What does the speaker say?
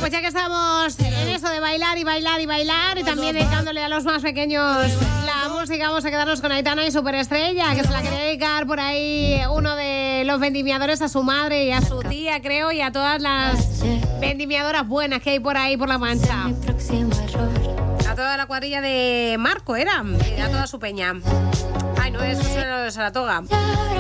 pues ya que estamos en eso de bailar y bailar y bailar y también dedicándole a los más pequeños la música, vamos a quedarnos con Aitana y Superestrella, que se la quería dedicar por ahí uno de los vendimiadores a su madre y a su tía, creo, y a todas las vendimiadoras buenas que hay por ahí por La Mancha. A toda la cuadrilla de Marco era, y a toda su peña. Ay, no, eso es de Saratoga.